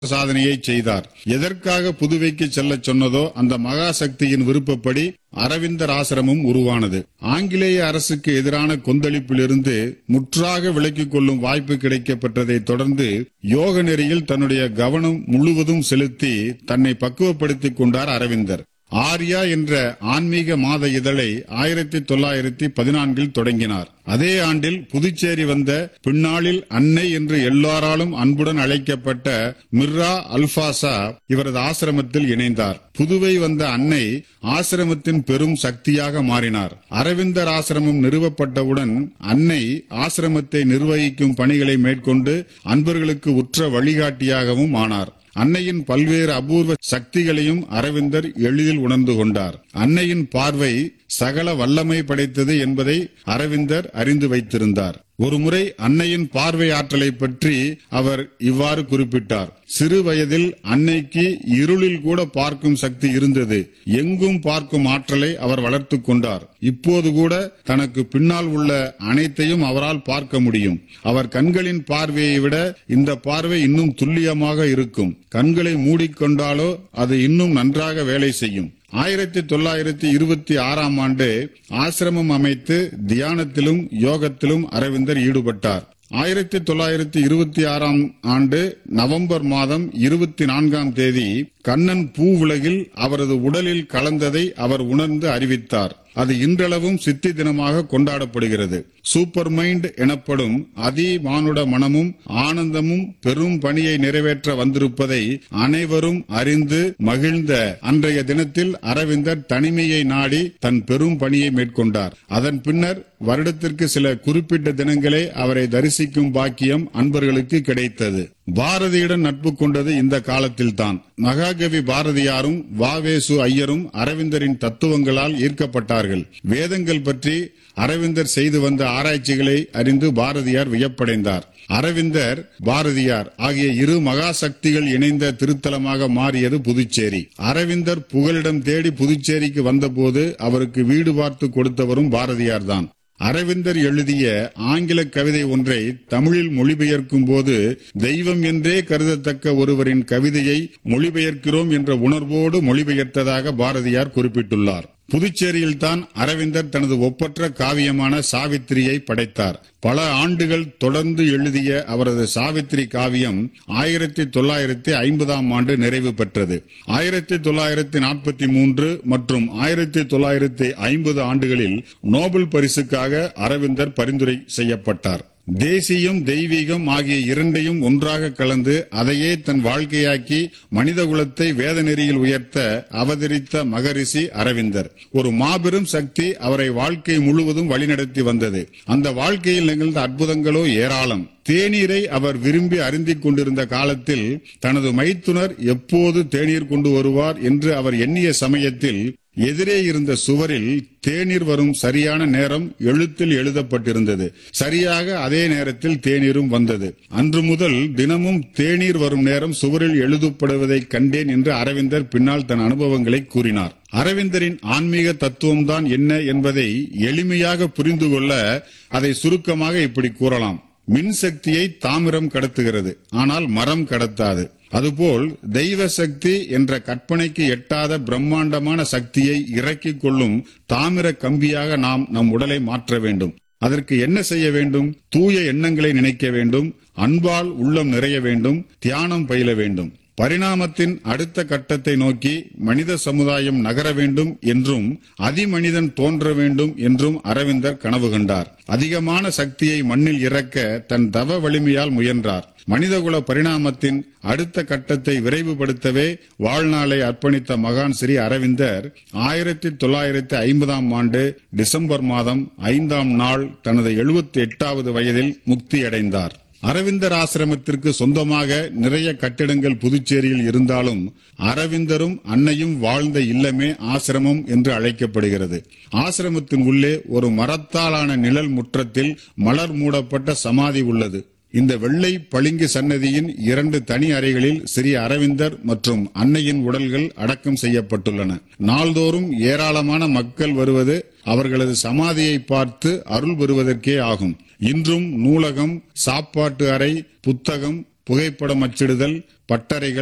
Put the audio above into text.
சாதனையை செய்தார். எதற்காக புதுவைக்கு செல்ல சொன்னதோ அந்த மகா சக்தியின் விருப்பப்படி அரவிந்தர் ஆசிரமம் உருவானது. ஆங்கிலேய அரசுக்கு எதிரான கொந்தளிப்பிலிருந்து முற்றாக விலக்கிக் கொள்ளும் வாய்ப்பு கிடைக்கப்பட்டதை தொடர்ந்து யோக நெறியில் தன்னுடைய கவனம் முழுவதும் செலுத்தி தன்னை பக்குவப்படுத்திக் கொண்டார் அரவிந்தர். ஆர்யா என்ற ஆன்மீக மாத இதழை 1914 தொடங்கினார். அதே ஆண்டில் புதுச்சேரி வந்த பின்னாளில் அன்னை என்று எல்லாராலும் அன்புடன் அழைக்கப்பட்ட மிர்ரா அல்பாசா இவரது ஆசிரமத்தில் இணைந்தார். புதுவை வந்த அன்னை ஆசிரமத்தின் பெரும் சக்தியாக மாறினார். அரவிந்தர் ஆசிரமம் நிறுவப்பட்டவுடன் அன்னை ஆசிரமத்தை நிர்வகிக்கும் பணிகளை மேற்கொண்டு அன்பர்களுக்கு உற்ற வழிகாட்டியாகவும் ஆனார். அன்னையின் பல்வேறு அபூர்வ சக்திகளையும் அரவிந்தர் எளிதில் உணர்ந்து கொண்டார். அன்னையின் பார்வை சகல வல்லமை படைத்தது என்பதை அரவிந்தர் அறிந்து வைத்திருந்தார். ஒருமுறை அன்னையின் பார்வை ஆற்றலை பற்றி அவர் இவ்வாறு குறிப்பிட்டார். சிறு வயதில் அன்னைக்கு இருளில் கூட பார்க்கும் சக்தி இருந்தது. எங்கும் பார்க்கும் ஆற்றலை அவர் வளர்த்து கொண்டார். இப்போது கூட தனக்கு பின்னால் உள்ள அனைத்தையும் அவரால் பார்க்க முடியும். அவர் கண்களின் பார்வையை விட இந்த பார்வை இன்னும் துல்லியமாக இருக்கும். கண்களை மூடிக்கொண்டாலோ அது இன்னும் நன்றாக வேலை செய்யும். 1926 ஆண்டு ஆசிரமம் அமைத்து தியானத்திலும் யோகத்திலும் அரவிந்தர் ஈடுபட்டார். 1926 ஆண்டு நவம்பர் மாதம் 24 கண்ணன் பூ உலகில் அவரது உடலில் கலந்ததை அவர் உணர்ந்து அறிவித்தார். அது இன்றளவும் சித்தி தினமாக கொண்டாடப்படுகிறது. சூப்பர் மைண்ட் எனப்படும் அதி மானுட மனமும் ஆனந்தமும் பெரும் பணியை நிறைவேற்ற வந்திருப்பதை அனைவரும் அறிந்து மகிழ்ந்த அன்றைய தினத்தில் அரவிந்தர் தனிமையை நாடி தன் பெரும் பணியை மேற்கொண்டார். அதன் பின்னர் வருடத்திற்கு சில குறிப்பிட்ட தினங்களே அவரை தரிசிக்கும் பாக்கியம் அன்பர்களுக்கு கிடைத்தது. பாரதியுடன் நட்பு கொண்டது இந்த காலத்தில்தான். மகாகவி பாரதியாரும் வாவேசு ஐயரும் அரவிந்தரின் தத்துவங்களால் ஈர்க்கப்பட்டார்கள். வேதங்கள் பற்றி அரவிந்தர் செய்து வந்த ஆராய்ச்சிகளை அறிந்து பாரதியார் வியப்படைந்தார். அரவிந்தர் பாரதியார் ஆகிய இரு மகா சக்திகள் இணைந்த திருத்தலமாக மாறியது புதுச்சேரி. அரவிந்தர் புகலிடம் தேடி புதுச்சேரிக்கு வந்தபோது அவருக்கு வீடு பார்த்து கொடுத்தவரும் பாரதியார் தான். அரவிந்தர் எழுதிய ஆங்கில கவிதை ஒன்றை தமிழில் மொழிபெயர்க்கும் போது தெய்வம் என்றே கருதத்தக்க ஒருவரின் கவிதையை மொழிபெயர்க்கிறோம் என்ற உணர்வோடு மொழிபெயர்த்ததாக பாரதியார் குறிப்பிட்டுள்ளார். புதுச்சேரியில்தான் அரவிந்தர் தனது ஒப்பற்ற காவியமான சாவித்திரியை படைத்தார். பல ஆண்டுகள் தொடர்ந்து எழுதிய அவரது சாவித்திரி காவியம் 1950 ஆண்டு நிறைவு பெற்றது. 1943 மற்றும் 1950 ஆண்டுகளில் நோபல் பரிசுக்காக அரவிந்தர் பரிந்துரை செய்யப்பட்டார். தேசியம் தெய்வீகம் ஆகிய இரண்டையும் ஒன்றாக கலந்து அதையே தன் வாழ்க்கையாக்கி மனித குலத்தை வேத நெறியில் உயர்த்த அவதரித்த மகரிஷி அரவிந்தர். ஒரு மாபெரும் சக்தி அவரை வாழ்க்கை முழுவதும் வழிநடத்தி வந்தது. அந்த வாழ்க்கையில் நிகழ்ந்த அற்புதங்களோ ஏராளம். தேநீரை அவர் விரும்பி அருந்திக் கொண்டிருந்த காலத்தில் தனது மைத்துனர் எப்போது தேநீர் கொண்டு வருவார் என்று அவர் எண்ணிய சமயத்தில் எதிரே இருந்த சுவரில் தேநீர் வரும் சரியான நேரம் எழுத்தில் எழுதப்பட்டிருந்தது. சரியாக அதே நேரத்தில் தேநீரும் வந்தது. அன்று முதல் தினமும் தேநீர் வரும் நேரம் சுவரில் எழுதப்படுவதை கண்டேன் என்று அரவிந்தர் பின்னால் தன் அனுபவங்களை கூறினார். அரவிந்தரின் ஆன்மீக தத்துவம்தான் என்ன என்பதை எளிமையாக புரிந்து கொள்ள அதை சுருக்கமாக இப்படி கூறலாம். மின்சக்தியை தாமிரம் கடத்துகிறது, ஆனால் மரம் கடத்தாது. அதுபோல் தெய்வ சக்தி என்ற கற்பனைக்கு எட்டாத பிரம்மாண்டமான சக்தியை இறக்கிக் கொள்ளும் தாமிர கம்பியாக நாம் நம் உடலை மாற்ற வேண்டும். அதற்கு என்ன செய்ய வேண்டும்? தூய எண்ணங்களை நினைக்க வேண்டும், அன்பால் உள்ளம் நிறைய வேண்டும், தியானம் பயில வேண்டும். பரிணாமத்தின் அடுத்த கட்டத்தை நோக்கி மனித சமுதாயம் நகர வேண்டும் என்றும் அதிமனிதன் தோன்ற வேண்டும் என்றும் அரவிந்தர் கனவு கண்டார். அதிகமான சக்தியை மண்ணில் இறக்க தன் தவ வலிமையால் முயன்றார். மனிதகுல பரிணாமத்தின் அடுத்த கட்டத்தை விரைவுபடுத்தவே வாழ்நாளை அர்ப்பணித்த மகான் ஸ்ரீ அரவிந்தர் 1950 ஆண்டு டிசம்பர் மாதம் 5ஆம் நாள் தனது 78வது வயதில் முக்தியடைந்தார். அரவிந்தர் ஆசிரமத்திற்கு சொந்தமாக நிறைய கட்டிடங்கள் புதுச்சேரியில் இருந்தாலும் அரவிந்தரும் அன்னையும் வாழ்ந்த இல்லமே ஆசிரமம் என்று அழைக்கப்படுகிறது. ஆசிரமத்தின் உள்ளே ஒரு மரத்தாலான நிழல் முற்றத்தில் மலர் மூடப்பட்ட சமாதி உள்ளது. இந்த வெள்ளை பளிங்கு சன்னதியின் 2 தனி அறைகளில் ஸ்ரீ அரவிந்தர் மற்றும் அன்னையின் உடல்கள் அடக்கம் செய்யப்பட்டுள்ளன. நாள்தோறும் ஏராளமான மக்கள் வருவது அவர்களது சமாதியை பார்த்து அருள் பெறுவதற்கே ஆகும். இன்றும் நூலகம், சாப்பாட்டு அறை, புத்தகம், புகைப்படம் அச்சிடுதல், பட்டறைகள்